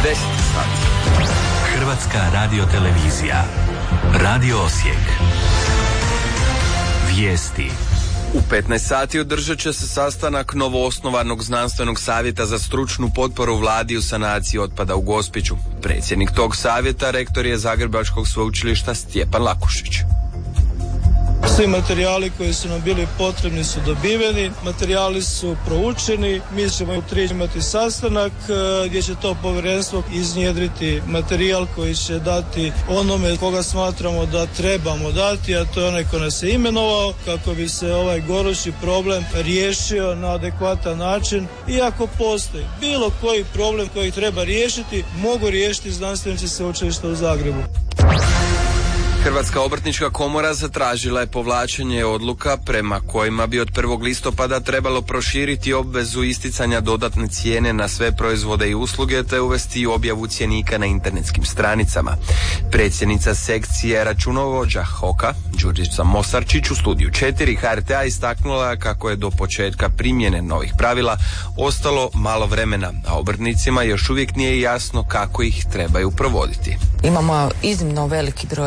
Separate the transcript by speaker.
Speaker 1: 10 sati.
Speaker 2: Hrvatska radiotelevizija. Radio Osijek. Vijesti.
Speaker 1: U 15 sati održat će se sastanak novoosnovanog znanstvenog savjeta za stručnu potporu vladi u sanaciji otpada u Gospiću. Predsjednik tog savjeta rektor je Zagrebačkog sveučilišta Stjepan Lakušić.
Speaker 3: Svi materijali koji su nam bili potrebni su dobiveni, materijali su proučeni, mi ćemo u 3 imati sastanak gdje će to povjerenstvo iznjedriti materijal koji će dati onome koga smatramo da trebamo dati, a to je onaj ko nas je imenovao, kako bi se ovaj gorući problem riješio na adekvatan način. Iako postoji bilo koji problem koji treba riješiti, mogu riješiti znanstvenici sveučilišta u Zagrebu.
Speaker 1: Hrvatska obrtnička komora zatražila je povlačenje odluka prema kojima bi od 1. listopada trebalo proširiti obvezu isticanja dodatne cijene na sve proizvode i usluge te uvesti objavu cjenika na internetskim stranicama. Predsjednica sekcije računovođa HOK-a, Đurđica Mosarčić, u studiju 4 HRT-a istaknula kako je do početka primjene novih pravila ostalo malo vremena, a obrtnicima još uvijek nije jasno kako ih trebaju provoditi.
Speaker 4: Imamo iznimno veliki broj